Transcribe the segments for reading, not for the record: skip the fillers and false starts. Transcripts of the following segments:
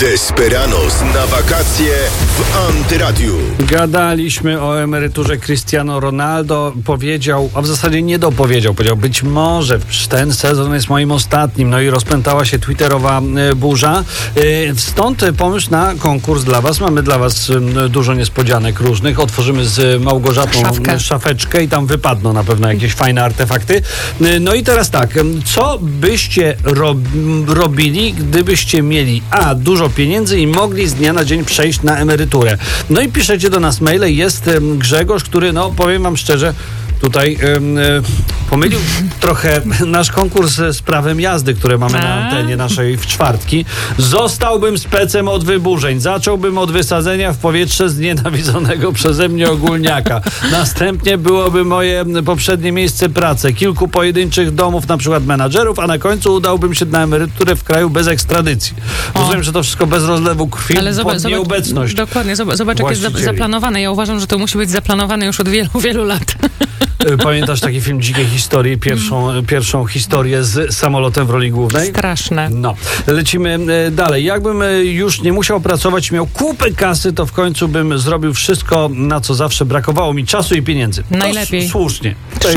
Desperados na wakacje w Antyradiu. Gadaliśmy o emeryturze Cristiano Ronaldo. Powiedział, a w zasadzie nie dopowiedział, powiedział, być może ten sezon jest moim ostatnim. No i rozpętała się twitterowa burza. Stąd pomysł na konkurs dla was. Mamy dla was dużo niespodzianek różnych. Otworzymy z Małgorzatą szafeczkę i tam wypadną na pewno jakieś fajne artefakty. No i teraz tak, co byście robili, gdybyście mieli dużo pieniędzy i mogli z dnia na dzień przejść na emeryturę? No i piszecie do nas maile. Jest Grzegorz, który, no powiem wam szczerze, tutaj pomylił trochę nasz konkurs z prawem jazdy, które mamy na antenie naszej w czwartki. Zostałbym specem od wyburzeń. Zacząłbym od wysadzenia w powietrze znienawidzonego przeze mnie ogólniaka. Następnie byłoby moje poprzednie miejsce pracy. Kilku pojedynczych domów, na przykład menadżerów, a na końcu udałbym się na emeryturę w kraju bez ekstradycji. Rozumiem, że to wszystko bez rozlewu krwi, ale pod nieobecność. Dokładnie, zobacz jak jest zaplanowane. Ja uważam, że to musi być zaplanowane już od wielu, wielu lat. Pamiętasz taki film Dzikie Historie? Pierwszą historię z samolotem w roli głównej? Straszne. No. Lecimy dalej. Jakbym już nie musiał pracować, miał kupę kasy, to w końcu bym zrobił wszystko, na co zawsze brakowało mi czasu i pieniędzy. Najlepiej. Słusznie.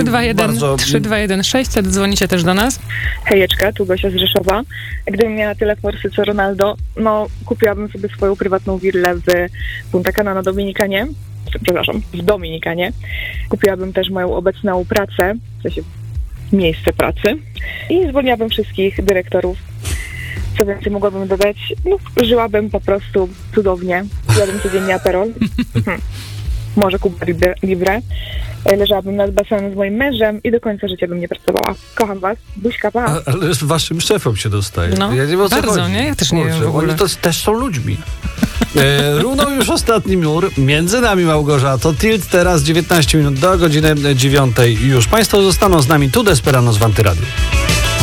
321 600. Dzwonicie też do nas. Hejeczka, tu Gosia z Rzeszowa. Gdybym miała tyle forsy co Ronaldo, kupiłabym sobie swoją prywatną willę w Punta Cana w Dominikanie. Kupiłabym też moją obecną pracę, w sensie miejsce pracy i zwolniłabym wszystkich dyrektorów. Co więcej mogłabym dodać? Żyłabym po prostu cudownie. Jadłbym codziennie Aperol. Może Cuba Libre. Leżałabym nad basenem z moim mężem i do końca życia bym nie pracowała. Kocham was. Buźka, pa. Ale z waszym szefem się dostaje. No, ja nie wiem, o co bardzo, chodzi. Nie? Ja też nie wiem w ogóle. Oni to też są ludźmi. Runął już ostatni mur. Między nami, Małgorzato. Tilt teraz 19 minut do godziny 9 już. Państwo zostaną z nami tu, Desperados w Antyradiu.